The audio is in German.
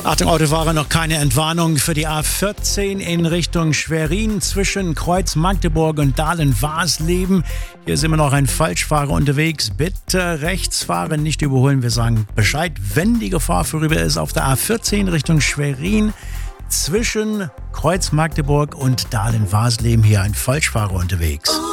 Achtung, Autofahrer, noch keine Entwarnung für die A14 in Richtung Schwerin zwischen Kreuz Magdeburg und Dahlen-Waasleben. Hier sind wir noch ein Falschfahrer unterwegs. Bitte rechts fahren, nicht überholen. Wir sagen Bescheid, wenn die Gefahr vorüber ist. Auf der A14 Richtung Schwerin zwischen Kreuz Magdeburg und Dahlen-Waasleben hier ein Falschfahrer unterwegs.